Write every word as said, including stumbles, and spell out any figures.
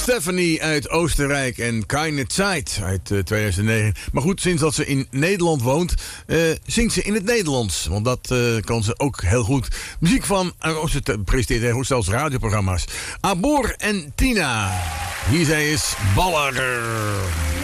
Stephanie uit Oostenrijk en Keine Zeit uit uh, tweeduizend negen. Maar goed, sinds dat ze in Nederland woont, uh, zingt ze in het Nederlands. Want dat uh, kan ze ook heel goed. Muziek van, uh, ze presenteert heel goed zelfs radioprogramma's. Abor en Tina. Hier zij is Baller.